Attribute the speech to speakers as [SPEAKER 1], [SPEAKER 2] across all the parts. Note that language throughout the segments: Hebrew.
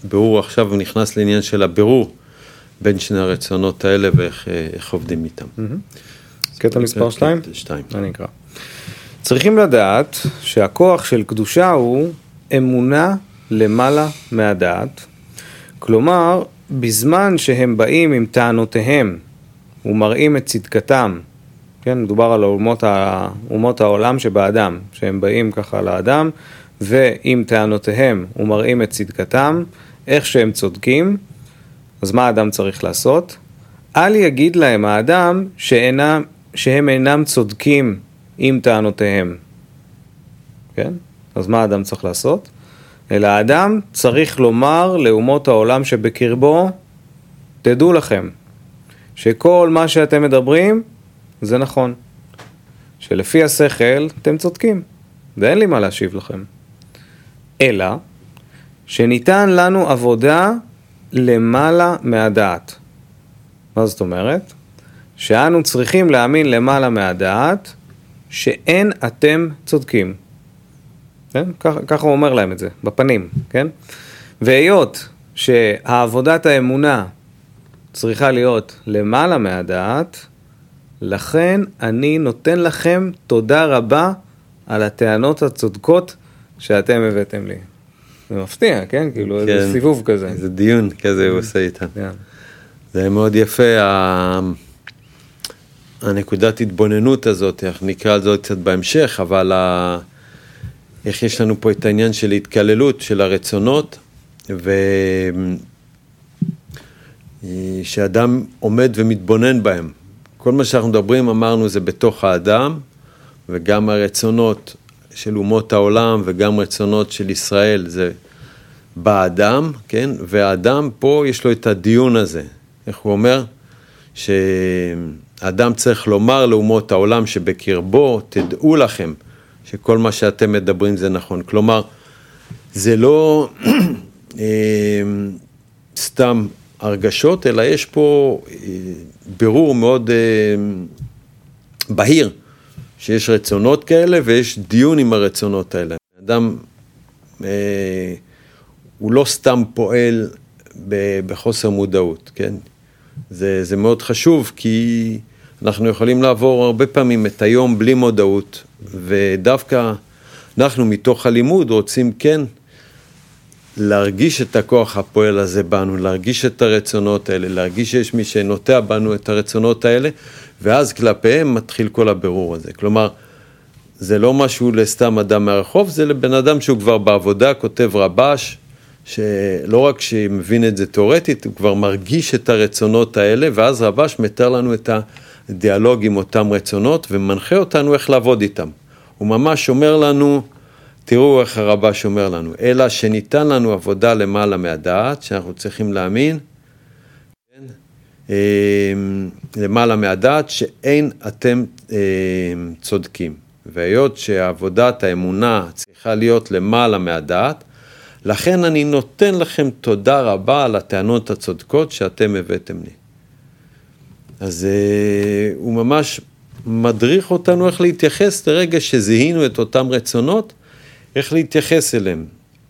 [SPEAKER 1] ברור עכשיו נכנס לעניין של הבירור בין שני הרצונות האלה ואיך עובדים איתם.
[SPEAKER 2] קטע מספר 2?
[SPEAKER 1] 2.
[SPEAKER 2] אני אקרא. צריכים לדעת שהכוח של קדושה הוא אמונה למעלה מהדעת. כלומר, בזמן שהם באים עם טענותיהם ומראים את צדקתם, כן, מדובר על אומות העולם שבאדם, שהם באים ככה לאדם, ועם טענותיהם ומראים את צדקתם, איך שהם צודקים, אז מה האדם צריך לעשות? אל יגיד להם האדם שהם אינם צודקים עם טענותיהם. כן? אז מה האדם צריך לעשות? אלא האדם צריך לומר לאומות העולם שבקרבו, תדעו לכם, שכל מה שאתם מדברים, זה נכון. שלפי השכל, אתם צודקים. ואין לי מה להשיב לכם. אלא, שניתן לנו עבודה למעלה מהדעת. מה זאת אומרת? שאנו צריכים להאמין למעלה מהדעת, שאין אתם צודקים. כן? ככה הוא אומר להם את זה, בפנים, כן? והיות שהעבודת האמונה צריכה להיות למעלה מהדעת, לכן אני נותן לכם תודה רבה על הטענות הצודקות שאתם הבאתם לי. זה מפתיע, כן? כאילו
[SPEAKER 1] כן,
[SPEAKER 2] איזה סיבוב כזה.
[SPEAKER 1] איזה דיון כזה הוא עושה איתם.
[SPEAKER 2] כן.
[SPEAKER 1] זה מאוד יפה, הנקודת התבוננות הזאת, נקרא על זה קצת בהמשך, אבל איך יש לנו פה את העניין של התקללות של הרצונות, שאדם עומד ומתבונן בהם. כל מה שאנחנו מדברים, אמרנו, זה בתוך האדם, וגם הרצונות של אומות העולם, וגם רצונות של ישראל, זה באדם, כן? והאדם פה יש לו את הדיון הזה. איך הוא אומר? שהאדם צריך לומר לאומות העולם שבקרבו, תדעו לכם, שכל מה שאתם מדברים זה נכון. כלומר, זה לא סתם הרגשות, אלא יש פה בירור מאוד בהיר, שיש רצונות כאלה ויש דיון עם הרצונות האלה. אדם הוא לא סתם פועל בחוסר מודעות, כן? זה מאוד חשוב, כי אנחנו יכולים לעבור הרבה פעמים את היום בלי מודעות, ודווקא אנחנו מתוך הלימוד רוצים כן להרגיש את הכוח הפועל הזה בנו, להרגיש את הרצונות האלה, להרגיש שיש מי שנוטע בנו את הרצונות האלה, ואז כלפיהם מתחיל כל הבירור הזה. כלומר, זה לא משהו לסתם אדם מהרחוב, זה לבן אדם שהוא כבר בעבודה, כותב רבש, שלא רק שמבין את זה תיאורטית, הוא כבר מרגיש את הרצונות האלה, ואז רבש מתאר לנו את הדיאלוג עם אותם רצונות, ומנחה אותנו איך לעבוד איתם. הוא ממש אומר לנו, תראו איך הרבש אומר לנו, אלא שניתן לנו עבודה למעלה מהדעת, שאנחנו צריכים להאמין, למעלה מהדעת, שאין אתם צודקים. והיות שעבודת האמונה צריכה להיות למעלה מהדעת, לכן אני נותן לכם תודה רבה על הטענות הצודקות שאתם הבאתם לי. אז הוא ממש מדריך אותנו איך להתייחס לרגע שזיהינו את אותם רצונות, איך להתייחס אליהם.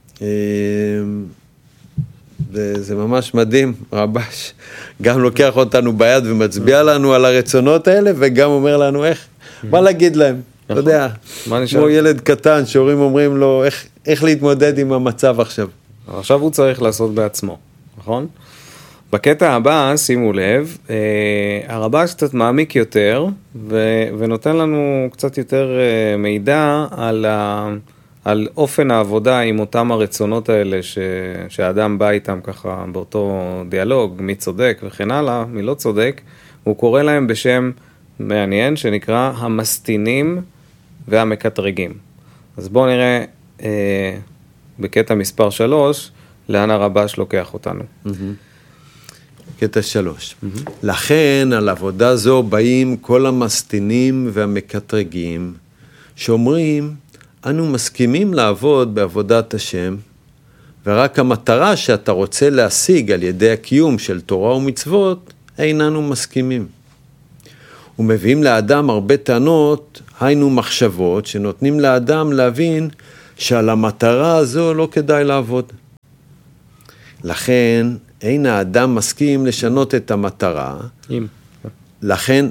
[SPEAKER 1] זה ממש מדהים, רבש גם לוקח אותנו ביד ומצביע לנו על הרצונות האלה, וגם אומר לנו איך, מה להגיד להם. אתה יודע, כמו ילד קטן שהורים אומרים לו איך להתמודד עם המצב עכשיו.
[SPEAKER 2] עכשיו הוא צריך לעשות בעצמו, נכון? בקטע הבא, שימו לב, הרבש קצת מעמיק יותר, ונותן לנו קצת יותר מידע על אופן העבודה עם אותם הרצונות האלה שהאדם בא איתם ככה באותו דיאלוג, מי צודק וכן הלאה, מי לא צודק, הוא קורא להם בשם מעניין שנקרא המסטינים והמקטרגים. אז בואו נראה בקטע מספר 3, לאן הרבש לוקח אותנו.
[SPEAKER 1] קטע 3. לכן על עבודה זו באים כל המסטינים והמקטרגים, שאומרים, אנו מסכימים לעבוד בעבודת השם, ורק המטרה שאתה רוצה להשיג על ידי הקיום של תורה ומצוות, איננו מסכימים. ומביאים לאדם הרבה טענות, היינו מחשבות, שנותנים לאדם להבין שעל המטרה הזו לא כדאי לעבוד. לכן אין האדם מסכים לשנות את המטרה. לכן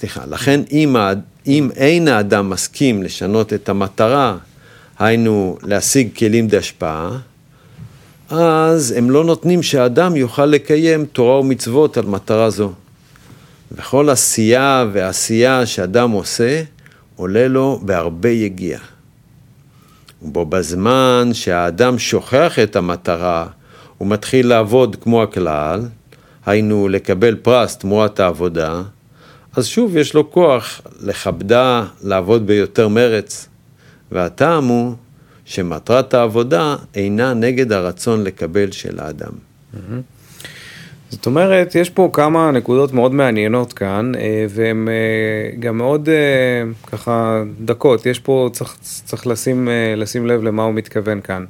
[SPEAKER 1] אם אין האדם מסכים לשנות את המטרה, היינו להשיג כלים דהשפעה, אז הם לא נותנים שהאדם יוכל לקיים תורה ומצוות על מטרה זו. וכל עשייה ועשייה שאדם עושה, עולה לו בהרבה יגיע. ובו בזמן שהאדם שוכח את המטרה, הוא מתחיל לעבוד כמו הכלל, היינו לקבל פרס תמורת העבודה, אז שוב יש לו כוח לכבדה, לעבוד ביותר מרץ. והטעם הוא שמטרת העבודה אינה נגד הרצון לקבל של האדם.
[SPEAKER 2] זאת אומרת, יש פה כמה נקודות מאוד מעניינות כאן, והן גם מאוד ככה דקות. יש פה, צריך לשים לב למה הוא מתכוון כאן.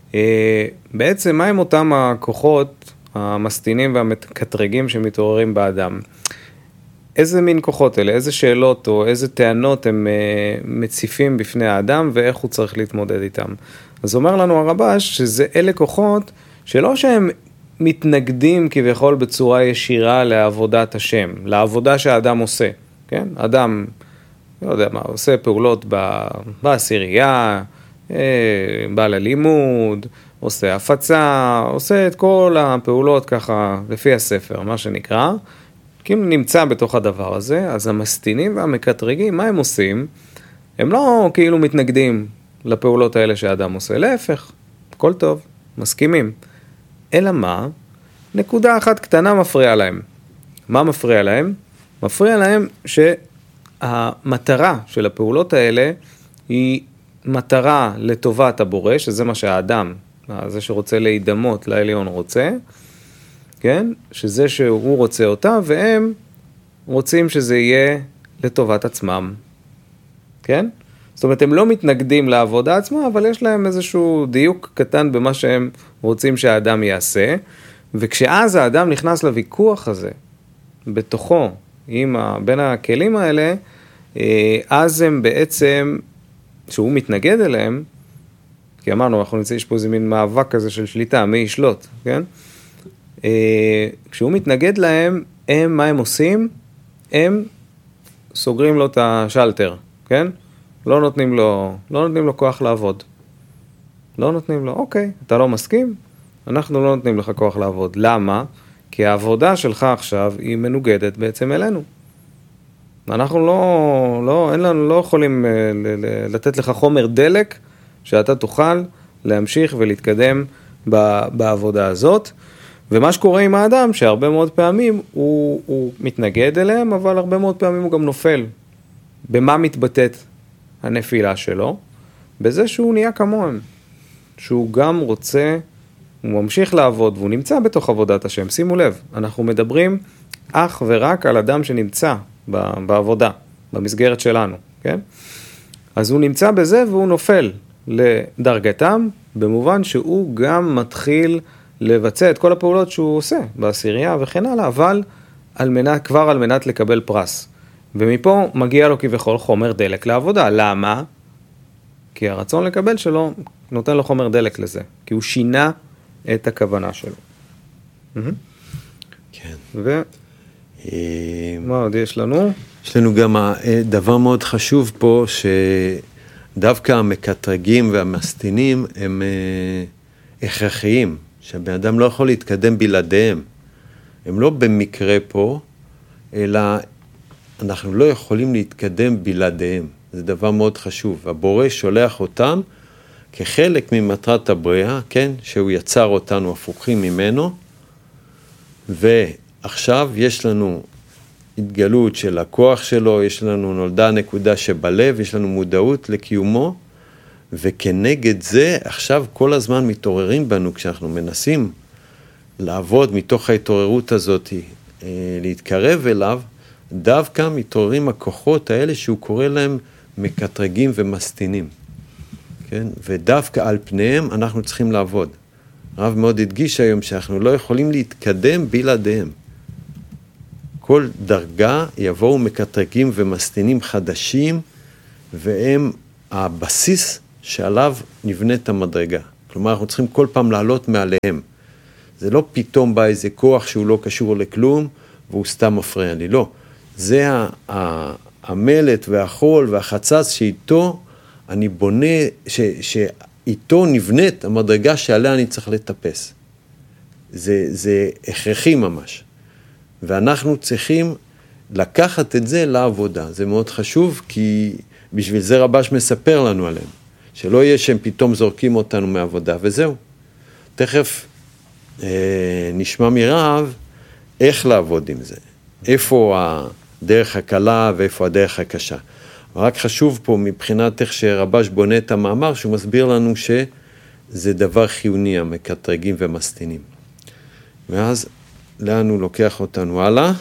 [SPEAKER 2] בעצם, מה הם אותם הכוחות, המסתינים והמקטרגים שמתעוררים באדם? איזה מין כוחות אלה? איזה שאלות או איזה טענות הם מציפים בפני האדם ואיך הוא צריך להתמודד איתם? אז אומר לנו הרבש שזה אלה כוחות שלא שהם מתנגדים כביכול בצורה ישירה לעבודת השם, לעבודה שהאדם עושה, כן? אדם, לא יודע מה, עושה פעולות בעשירייה, בא ללימוד, עושה הפצה, עושה את כל הפעולות ככה לפי הספר, מה שנקרא, כאילו נמצא בתוך הדבר הזה. אז המסתינים והמקטרגים, מה הם עושים? הם לא כאילו מתנגדים לפעולות האלה שהאדם עושה, להפך, הכל טוב, מסכימים. אלא מה? נקודה אחת קטנה מפריעה להם. מה מפריע להם? מפריע להם שהמטרה של הפעולות האלה היא מטרה לטובת הבורא, שזה מה שהאדם, זה שרוצה להידמות לעליון רוצה, כן? שזה שהוא רוצה אותה, והם רוצים שזה יהיה לטובת עצמם, כן? זאת אומרת, הם לא מתנגדים לעבודה עצמה, אבל יש להם איזשהו דיוק קטן במה שהם רוצים שהאדם יעשה, וכשאז האדם נכנס לוויכוח הזה, בתוכו, בין הכלים האלה, אז הם בעצם, שהוא מתנגד אליהם, כי אמרנו, אנחנו נמצא, יש פה איזה מין מאבק כזה של שליטה, מי ישלוט, כן? כשהוא מתנגד להם, מה הם עושים? הם סוגרים לו את השלטר, כן? לא נותנים לו כוח לעבוד. לא נותנים לו, אוקיי, אתה לא מסכים? אנחנו לא נותנים לך כוח לעבוד. למה? כי העבודה שלך עכשיו היא מנוגדת בעצם אלינו. אנחנו לא יכולים לתת לך חומר דלק שאתה תוכל להמשיך ולהתקדם בעבודה הזאת. ומה שקורה עם האדם, שהרבה מאוד פעמים הוא מתנגד אליהם, אבל הרבה מאוד פעמים הוא גם נופל. במה מתבטאת הנפילה שלו? בזה שהוא נהיה כמוהם. שהוא גם רוצה, הוא ממשיך לעבוד, והוא נמצא בתוך עבודת השם. שימו לב, אנחנו מדברים אך ורק על אדם שנמצא בעבודה, במסגרת שלנו, כן? אז הוא נמצא בזה והוא נופל לדרגתם, במובן שהוא גם מתחיל לבצע את כל הפעולות שהוא עושה, בעשירייה וכן הלאה, אבל כבר על מנת לקבל פרס. ומפה מגיע לו כביכול חומר דלק לעבודה. למה? כי הרצון לקבל שלו נותן לו חומר דלק לזה, כי הוא שינה את הכוונה שלו.
[SPEAKER 1] כן.
[SPEAKER 2] מה עוד יש לנו?
[SPEAKER 1] יש לנו גם דבר מאוד חשוב פה, שדווקא המקטרגים והמסתינים הם הכרחיים, שהבן אדם לא יכול להתקדם בלעדיהם. הם לא במקרה פה, אלא אנחנו לא יכולים להתקדם בלעדיהם. זה דבר מאוד חשוב. הבורא שולח אותם כחלק ממטרת הבריאה, כן? שהוא יצר אותנו הפוכים ממנו, ועכשיו יש לנו התגלות של הכוח שלו, יש לנו נולדה נקודה שבלב, יש לנו מודעות לקיומו, וכנגד זה עכשיו כל הזמן מתעוררים בנו, כשאנחנו מנסים לעבוד מתוך ההתעוררות הזאת, להתקרב אליו, דווקא מתעוררים הכוחות האלה שהוא קורא להם מקטרגים ומסתינים. כן? ודווקא על פניהם אנחנו צריכים לעבוד. הרב מאוד הדגיש היום שאנחנו לא יכולים להתקדם בלעדיהם. כל דרגה יבואו מקטרגים ומסתינים חדשים, והם הבסיס שעליו נבנית המדרגה. כלומר, אנחנו צריכים כל פעם לעלות מעליהם. זה לא פתאום בא איזה כוח שהוא לא קשור לכלום, והוא סתם מפריע לי, לא. זה המלט והחול והחצץ שאיתו אני בונה, שאיתו נבנית המדרגה שעליה אני צריך לטפס. זה הכרחי ממש. ואנחנו צריכים לקחת את זה לעבודה. זה מאוד חשוב, כי בשביל זה רבש מספר לנו עליהם. שלא יהיה שהם פתאום זורקים אותנו מעבודה, וזהו. תכף נשמע מרב איך לעבוד עם זה. איפה הדרך הקלה ואיפה הדרך הקשה. רק חשוב פה מבחינת איך שרבש בונה את המאמר, שהוא מסביר לנו שזה דבר חיוני, המקטרגים ומסתינים. ואז לאן הוא לוקח אותנו הלאה?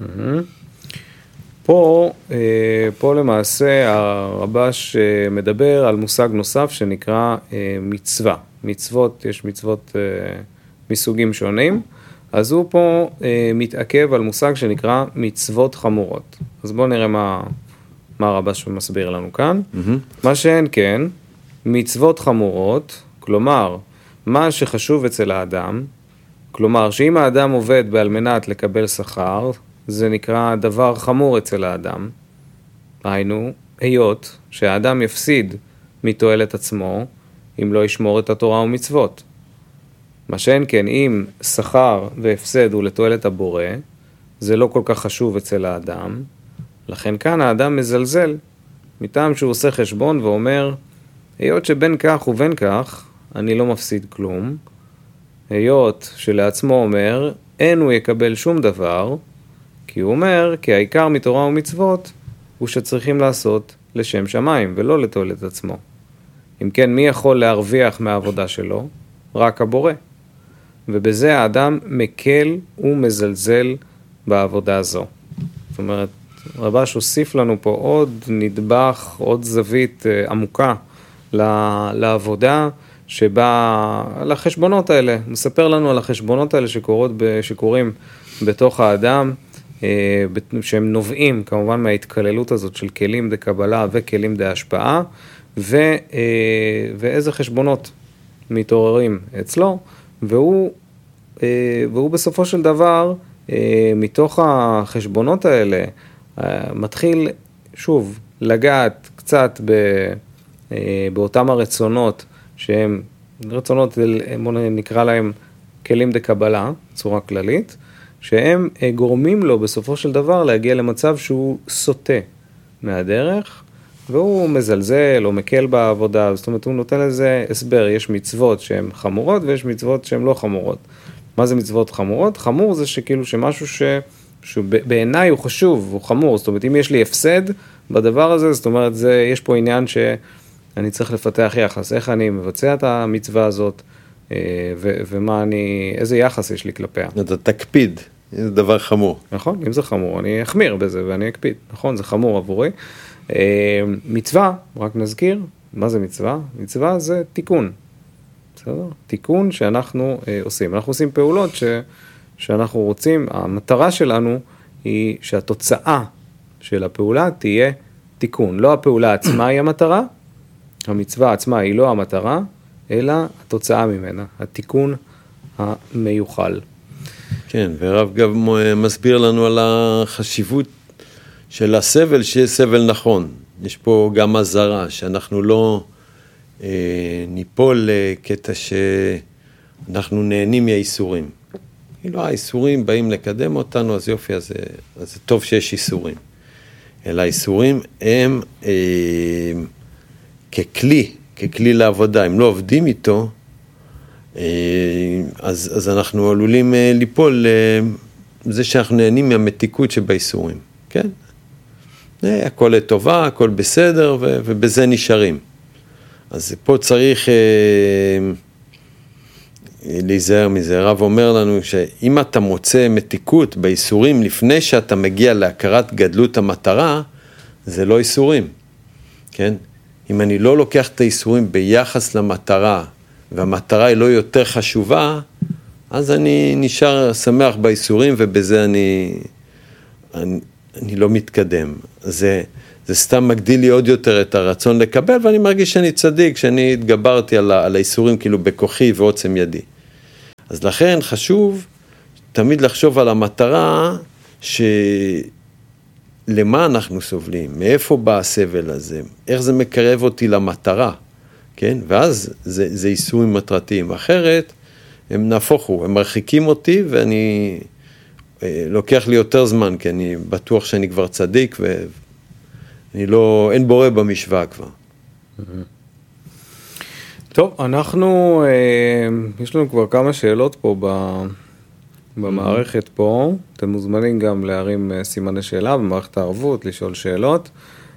[SPEAKER 2] פה למעשה הרבש מדבר על מושג נוסף שנקרא מצווה. מצוות, יש מצוות מסוגים שונים, אז הוא פה מתעכב על מושג שנקרא מצוות חמורות. אז בואו נראה מה הרבש מסביר לנו כאן. מה שאין כן, מצוות חמורות, כלומר, מה שחשוב אצל האדם, כלומר, שאם האדם עובד על מנת לקבל שכר, זה נקרא דבר חמור אצל האדם. היינו, היות שהאדם יפסיד מתועלת עצמו, אם לא ישמור את התורה ומצוות. מה שאין כן, אם שכר והפסד הוא לתועלת הבורא, זה לא כל כך חשוב אצל האדם, לכן כאן האדם מזלזל, מטעם שהוא עושה חשבון ואומר, היות שבין כך ובין כך, אני לא מפסיד כלום, היות שלעצמו אומר, אין הוא יקבל שום דבר, כי הוא אומר, כי העיקר מתורה ומצוות, הוא שצריכים לעשות לשם שמיים, ולא לתועלת עצמו. אם כן, מי יכול להרוויח מהעבודה שלו? רק הבורא. ובזה האדם מקל ומזלזל בעבודה הזו. זאת אומרת, רבש הוסיף לנו פה עוד נדבך, עוד זווית עמוקה לעבודה, שבה על החשבונות האלה, מספר לנו על החשבונות האלה שקורים בתוך האדם, שהם נובעים כמובן מההתקללות הזאת של כלים דה קבלה וכלים דה השפעה, ואיזה חשבונות מתעוררים אצלו, והוא בסופו של דבר, מתוך החשבונות האלה, מתחיל שוב לגעת קצת באותם הרצונות, שהם רצונות, נקרא להם כלים דה קבלה, צורה כללית, שהם גורמים לו בסופו של דבר להגיע למצב שהוא סוטה מהדרך, והוא מזלזל או מקל בעבודה, זאת אומרת הוא נותן לזה הסבר, יש מצוות שהן חמורות ויש מצוות שהן לא חמורות. מה זה מצוות חמורות? חמור זה שכאילו שמשהו שבעיניי הוא חשוב, הוא חמור, זאת אומרת אם יש לי הפסד בדבר הזה, זאת אומרת יש פה עניין שאני צריך לפתח יחס, איך אני מבצע את המצווה הזאת, איזה יחס יש לי כלפיה.
[SPEAKER 1] אתה תקפיד, זה דבר חמור.
[SPEAKER 2] נכון, אם זה חמור, אני אחמיר בזה ואני אקפיד. נכון, זה חמור עבורי. מצווה, רק נזכיר, מה זה מצווה? מצווה זה תיקון. בסדר? תיקון שאנחנו עושים. אנחנו עושים פעולות שאנחנו רוצים, המטרה שלנו היא שהתוצאה של הפעולה תהיה תיקון. לא הפעולה עצמה היא המטרה, המצווה עצמה היא לא המטרה, אלא התוצאה ממנה, התיקון המיוחל.
[SPEAKER 1] כן, והרב גם מסביר לנו על החשיבות של הסבל, שיהיה סבל נכון. יש פה גם הזרה, שאנחנו לא ניפול לקטע שאנחנו נהנים מהאיסורים. כאילו האיסורים באים לקדם אותנו, אז יופי, אז זה טוב שיש איסורים. אלא האיסורים הם ככלי לעבודה, אם לא עובדים איתו, אז אנחנו עלולים ליפול לזה שאנחנו נהנים מהמתיקות שבאיסורים, כן? הכל לטובה, הכל בסדר, ובזה נשארים. אז פה צריך להיזהר מזה. הרב אומר לנו שאם אתה מוצא מתיקות באיסורים לפני שאתה מגיע להכרת גדלות המטרה, זה לא איסורים, כן? אם אני לא לוקח את האיסורים ביחס למטרה, והמטרה היא לא יותר חשובה, אז אני נשאר שמח באיסורים, ובזה אני לא מתקדם. זה סתם מגדיל לי עוד יותר את הרצון לקבל, ואני מרגיש שאני צדיק, שאני התגברתי על האיסורים כאילו בכוחי ועוצם ידי. אז לכן חשוב תמיד לחשוב על המטרה למה אנחנו סובלים, מאיפה בא הסבל הזה, איך זה מקרב אותי למטרה, כן? ואז זה ייסורים מטרתיים. אחרת, הם נהפוכו, הם מרחיקים אותי, ואני לוקח לי יותר זמן, כי אני בטוח שאני כבר צדיק, ואני לא, אין בורא במשוואה כבר.
[SPEAKER 2] טוב, יש לנו כבר כמה שאלות פה במערכת פה, אתם מוזמנים גם להרים סימני שאלה במערכת הערבות, לשאול שאלות.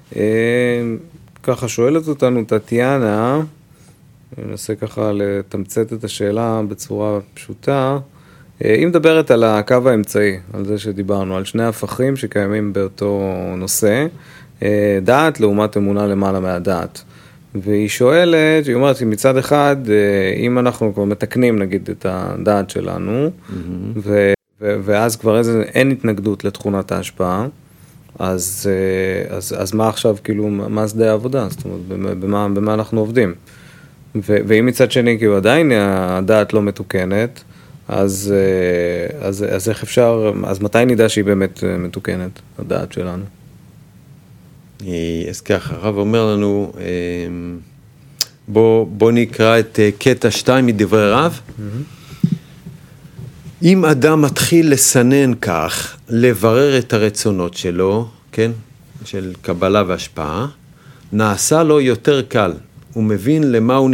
[SPEAKER 2] ככה שואלת אותנו טטיאנה, אני אנסה ככה לתמצת את השאלה בצורה פשוטה. היא מדברת על הקו האמצעי, על זה שדיברנו, על שני הפכים שקיימים באותו נושא, דעת לעומת אמונה למעלה מהדעת. והיא שואלת, היא אומרת, מצד אחד, אם אנחנו כבר מתקנים נגיד את הדעת שלנו, ואז כבר אין התנגדות לתכונת ההשפעה, אז מה עכשיו, כאילו, מה שדה העבודה? זאת אומרת, במה אנחנו עובדים? ואם מצד שני, כאילו, עדיין הדעת לא מתוקנת, אז איך אפשר, אז מתי נדע שהיא באמת מתוקנת, הדעת שלנו?
[SPEAKER 1] אז ככה, הרב אומר לנו, בוא נקרא את קטע 2 מדברי רב. אם אדם מתחיל לסנן כך, לברר את הרצונות שלו, כן, של קבלה והשפעה, נעשה לו יותר קל. הוא מבין למה הוא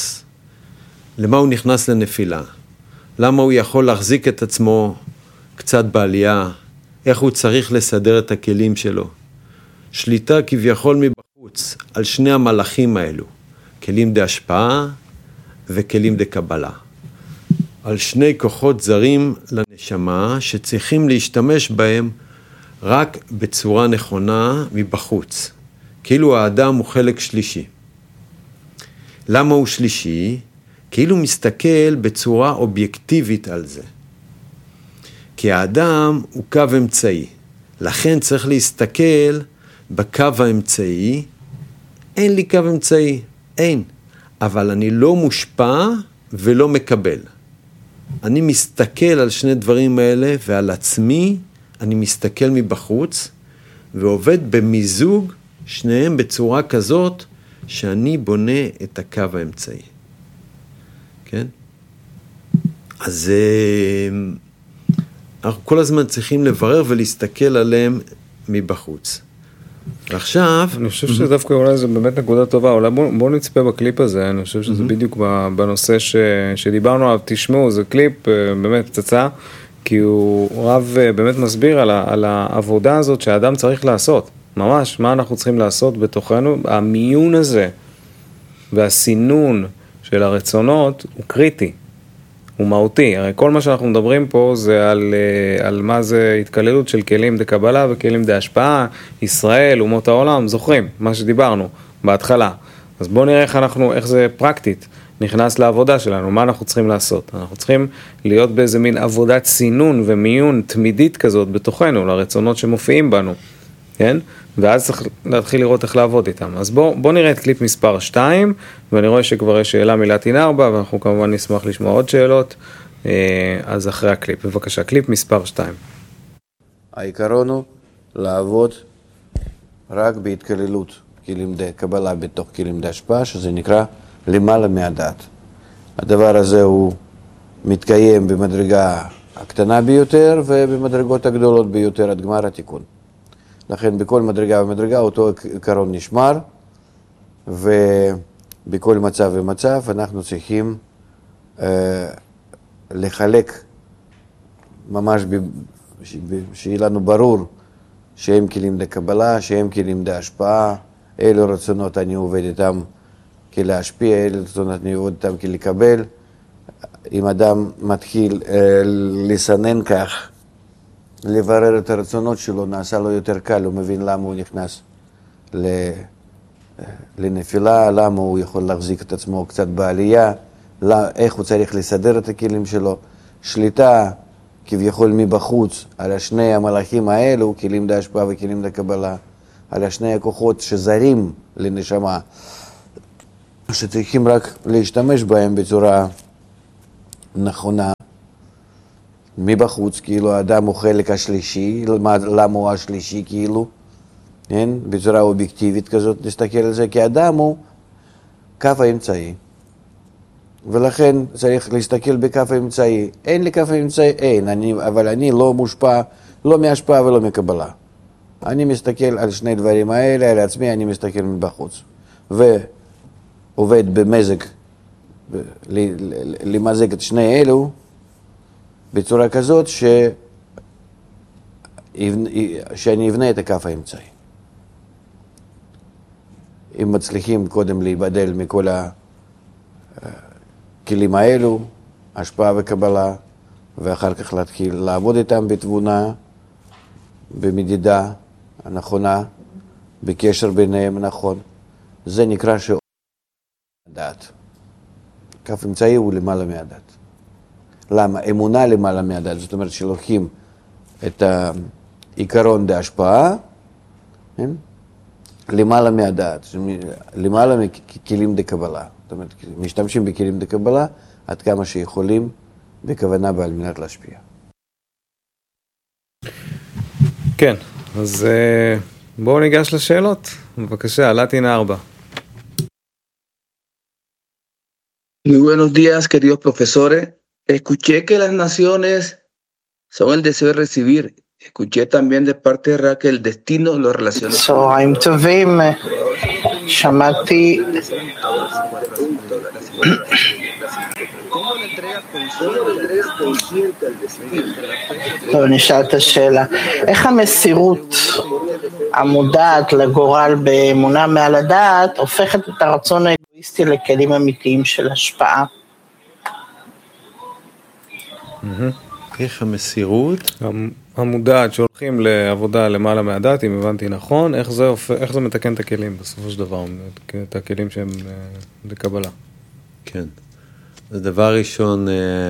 [SPEAKER 1] נכנס לנפילה. למה הוא יכול להחזיק את עצמו קצת בעלייה, איך הוא צריך לסדר את הכלים שלו. שליטה כביכול מבחוץ על שני המלאכים האלו, כלים דה השפעה וכלים דה קבלה. על שני כוחות זרים לנשמה שצריכים להשתמש בהם רק בצורה נכונה מבחוץ. כאילו האדם הוא חלק שלישי. למה הוא שלישי? כאילו מסתכל בצורה אובייקטיבית על זה. כי האדם הוא קו אמצעי. לכן צריך להסתכל בקו האמצעי. אין לי קו אמצעי, אין. אבל אני לא מושפע ולא מקבל. אני מסתכל על שני דברים האלה ועל עצמי, אני מסתכל מבחוץ ועובד במיזוג שניהם בצורה כזאת שאני בונה את הקו האמצעי. כן? אז אנחנו כל הזמן צריכים לברר ולהסתכל עליהם מבחוץ. ועכשיו...
[SPEAKER 2] אני חושב שדווקא אולי זה באמת נקודה טובה, אולי בואו נצפה בקליפ הזה, אני חושב שזה בדיוק בנושא שדיברנו עליו, תשמעו, זה קליפ באמת פצצה, כי הוא רב באמת מסביר על העבודה הזאת שהאדם צריך לעשות, ממש, מה אנחנו צריכים לעשות בתוכנו, המיון הזה והסינון של הרצונות הוא קריטי, הוא מהותי. הרי כל מה שאנחנו מדברים פה זה על מה זה התקללות של כלים דה קבלה וכלים דה השפעה, ישראל, אומות העולם, זוכרים מה שדיברנו בהתחלה. אז בואו נראה איך זה פרקטית נכנס לעבודה שלנו, מה אנחנו צריכים לעשות. אנחנו צריכים להיות באיזה מין עבודת סינון ומיון תמידית כזאת בתוכנו, לרצונות שמופיעים בנו, כן? ואז צריך להתחיל לראות איך לעבוד איתם. אז בואו נראה את קליפ מספר 2, ואני רואה שכבר יש שאלה מלטין 4, ואנחנו כמובן נשמח לשמוע עוד שאלות, אז אחרי הקליפ. בבקשה, קליפ מספר 2.
[SPEAKER 3] העיקרון הוא לעבוד רק בהתקללות כלים דה קבלה בתוך כלים דה השפעה, שזה נקרא למעלה מהדעת. הדבר הזה הוא מתקיים במדרגה הקטנה ביותר, ובמדרגות הגדולות ביותר עד גמר התיקון. לכן בכל מדרגה ומדרגה אותו עיקרון נשמר, ובכל מצב ומצב אנחנו צריכים לחלק ממש שיהיה לנו ברור שהם כלים לקבלה, שהם כלים להשפעה, אילו רצונות אני עובד איתם כלהשפיע, אילו רצונות אני עובד איתם כלקבל. אם אדם מתחיל לסנן כך, לברר את הרצונות שלו, נעשה לו יותר קל, הוא מבין למה הוא נכנס לנפילה, למה הוא יכול להחזיק את עצמו קצת בעלייה, איך הוא צריך לסדר את הכלים שלו. שליטה כביכול מבחוץ על שני המלאכים האלו, כלים דה השפעה וכלים דה קבלה, על שני הכוחות שזרים לנשמה, שצריכים רק להשתמש בהם בצורה נכונה מבחוץ, כאילו האדם הוא חלק השלישי, למה הוא השלישי כאילו, כן? בצורה אובייקטיבית כזאת להסתכל על זה, כי האדם הוא כף האמצעי, ולכן צריך להסתכל בכף האמצעי. אין לי כף האמצעי, אין, אבל אני לא מושפע, לא מהשפעה ולא מקבלה. אני מסתכל על שני דברים האלה, על עצמי אני מסתכל מבחוץ. ועובד במזג, למזג את שני אלו, בצורה כזאת שאני אבנה את הכף האמצעי. אם מצליחים קודם להיבדל מכל הכלים האלו, השפעה וקבלה, ואחר כך להתחיל לעבוד איתם בתבונה, במדידה הנכונה, בקשר ביניהם נכון. זה נקרא דעת. כף אמצעי הוא למעלה מהדעת. למה? אמונה למעלה מהדעת. זאת אומרת שלוקחים את העיקרון דהשפעה, כן? למעלה מהדעת, למעלה מכלים דקבלה. זאת אומרת, משתמשים בכלים דקבלה עד כמה שיכולים בכוונה ועל מנת להשפיע.
[SPEAKER 2] כן, אז בואו ניגש לשאלות. בבקשה, Latina 4.
[SPEAKER 4] Muy buenos días, queridos profesores. Escuché que las naciones son el deseo de recibir. Escuché también de parte de Ra que el destino lo relaciona.
[SPEAKER 5] צהריים טובים, שמעתי טוב, נשאל את השאלה, איך המסירות המודעת לגורל באמונה מעל הדעת הופכת את הרצון האגואיסטי לכלים אמיתיים של השפעה?
[SPEAKER 1] איך המסירות
[SPEAKER 2] המודעת שהולכים לעבודה למעלה מהדעת, אם הבנתי נכון, איך זה מתקן את הכלים בסופו של דבר, את הכלים שהם לקבלה?
[SPEAKER 1] כן. אז דבר ראשון,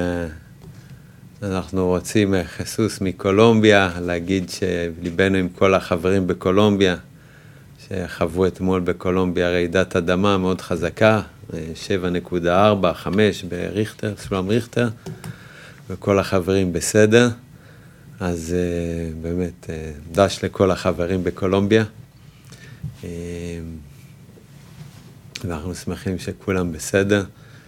[SPEAKER 1] אנחנו רוצים חיסוס מקולומביה, להגיד שליבנו עם כל החברים בקולומביה, שחוו אתמול בקולומביה רעידת אדמה מאוד חזקה, 7.4, 5 בריכטר, סולם ריכטר, וכל החברים בסדר. אז באמת, דש לכל החברים בקולומביה. ואנחנו שמחים שכולם בסדר.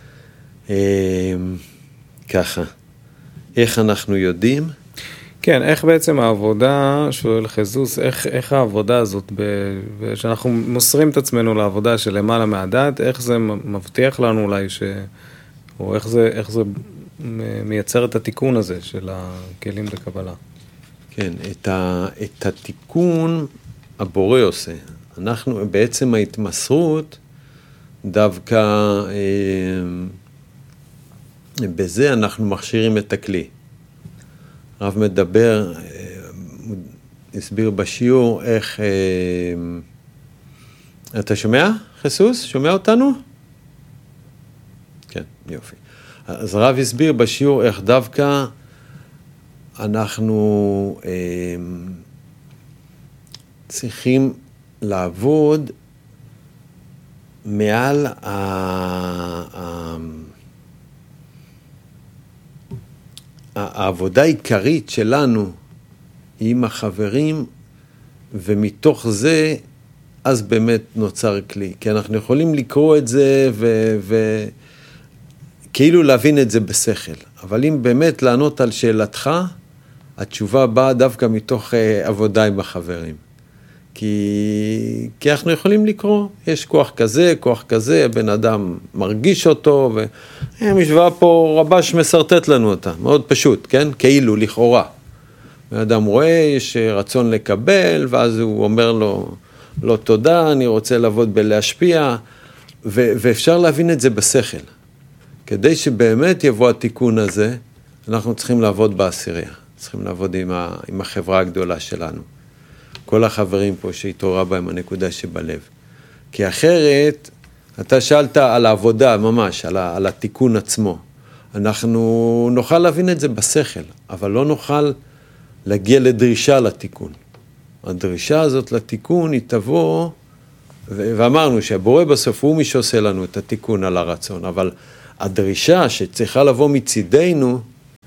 [SPEAKER 1] ככה, איך אנחנו יודעים?
[SPEAKER 2] כן, איך בעצם העבודה, שואל חיזוס, איך העבודה הזאת, שאנחנו מוסרים את עצמנו לעבודה של למעלה מהדעת, איך זה מבטיח לנו אולי, או איך זה מייצר את התיקון הזה של הכלים לקבלה?
[SPEAKER 1] כן, את התיקון הבורא עושה. אנחנו בעצם ההתמסרות, דווקא בזה אנחנו מכשירים את הכלי. הרב מדבר, הסביר בשיעור איך, אתה שומע, חיסוס? שומע אותנו? כן, יופי. אז הרב הסביר בשיעור איך דווקא אנחנו צריכים לעבוד מעל העבודה העיקרית שלנו עם החברים, ומתוך זה אז באמת נוצר כלי. כי אנחנו יכולים לקרוא את זה וכאילו להבין את זה בשכל. אבל אם באמת לענות על שאלתך, התשובה באה דווקא מתוך עבודה עם החברים. כי אנחנו יכולים לקרוא, יש כוח כזה, בן אדם מרגיש אותו, והמשוואה פה רבש מסרטט לנו אותה, מאוד פשוט, כן? כאילו, לכאורה. בן אדם רואה, יש רצון לקבל, ואז הוא אומר לו, לא תודה, אני רוצה לעבוד בלהשפיע, ואפשר להבין את זה בשכל. כדי שבאמת יבוא התיקון הזה, אנחנו צריכים לעבוד בעשירייה, צריכים לעבוד עם החברה הגדולה שלנו. כל החברים פה שהתעוררה בהם הנקודה שבלב. כי אחרת, אתה שאלת על העבודה ממש, על התיקון עצמו. אנחנו נוכל להבין את זה בשכל, אבל לא נוכל להגיע לדרישה לתיקון. הדרישה הזאת לתיקון היא תבוא, ואמרנו שהבורא בסוף הוא מי שעושה לנו את התיקון על הרצון, אבל הדרישה שצריכה לבוא מצידנו,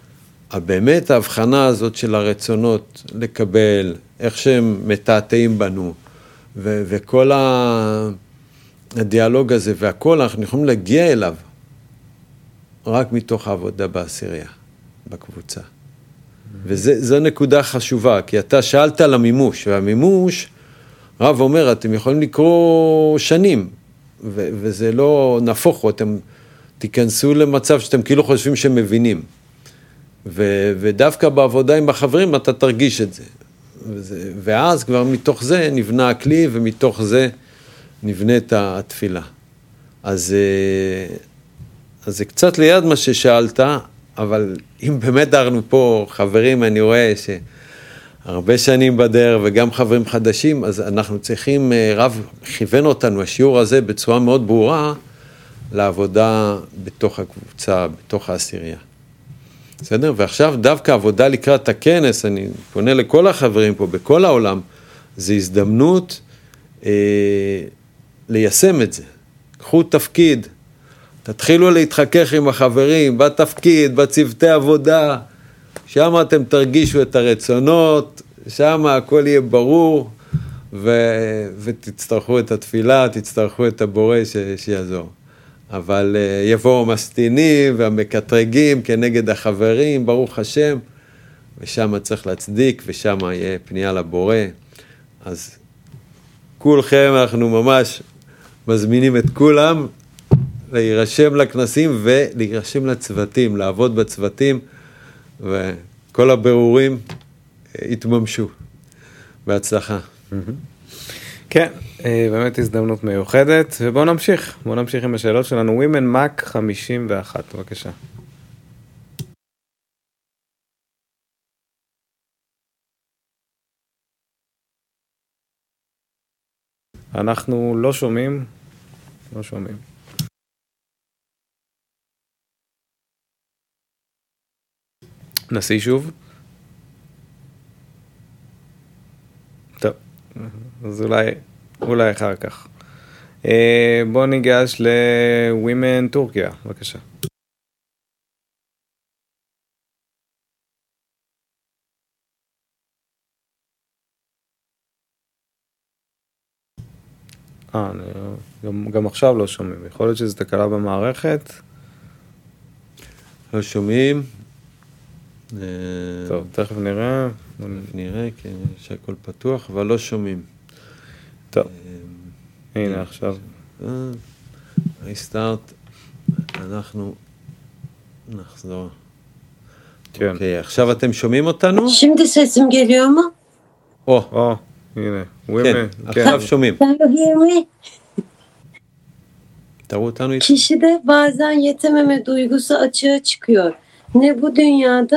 [SPEAKER 1] באמת ההבחנה הזאת של הרצונות לקבל, איך שהם מתעתעים בנו, וכל הדיאלוג הזה והכל, אנחנו יכולים להגיע אליו רק מתוך העבודה בעשירייה, בקבוצה. וזו נקודה חשובה, כי אתה שאלת על המימוש, והמימוש, רב אומר, אתם יכולים לקרוא שנים, וזה לא נפוך, אתם תיכנסו למצב שאתם כאילו חושבים שהם מבינים. ודווקא בעבודה עם החברים אתה תרגיש את זה. ואז כבר מתוך זה נבנה הכלי, ומתוך זה נבנית התפילה. אז זה קצת ליד מה ששאלת, אבל אם באמת דרנו פה חברים, אני רואה שהרבה שנים בדרך וגם חברים חדשים, אז אנחנו צריכים, רב כיוון אותנו, השיעור הזה בצורה מאוד ברורה, לעבודה בתוך הקבוצה, בתוך העשירייה. בסדר? ועכשיו דווקא עבודה לקראת הכנס, אני פונה לכל החברים פה, בכל העולם, זה הזדמנות ליישם את זה. קחו תפקיד, תתחילו להתחכך עם החברים, בתפקיד, בצוותי עבודה, שם אתם תרגישו את הרצונות, שם הכל יהיה ברור, ותצטרכו את התפילה, תצטרכו את הבורא שיעזור. אבל יבואו המסטינים והמקטרגים כנגד החברים, ברוך השם, ושם צריך להצדיק, ושם יהיה פנייה לבורא. אז כולכם, אנחנו ממש מזמינים את כולם להירשם לכנסים ולהירשם לצוותים, לעבוד בצוותים, וכל הבירורים יתממשו. בהצלחה.
[SPEAKER 2] כן, באמת הזדמנות מיוחדת, ובואו נמשיך עם השאלות שלנו. Women Mac 51, בבקשה. אנחנו לא שומעים. נשיא שוב. טוב, אז אולי אחר כך. בואו ניגש ל-Women טורקיה, בבקשה. גם עכשיו לא שומעים. יכול להיות שזו תקלה במערכת.
[SPEAKER 1] לא שומעים.
[SPEAKER 2] טוב, תכף נראה.
[SPEAKER 1] נראה, כן, שהכל פתוח, אבל לא שומעים.
[SPEAKER 2] טוב, הנה עכשיו.
[SPEAKER 1] ריסטארט, אנחנו נחזור.
[SPEAKER 2] כן.
[SPEAKER 1] אוקיי, עכשיו אתם שומעים אותנו?
[SPEAKER 6] Şimdi sesim geliyor mu?
[SPEAKER 2] הנה,
[SPEAKER 1] כן, עכשיו שומעים. תראו אותנו.
[SPEAKER 6] Kişide bazen yetememe duygusu açığa çıkıyor. Ne bu dünyada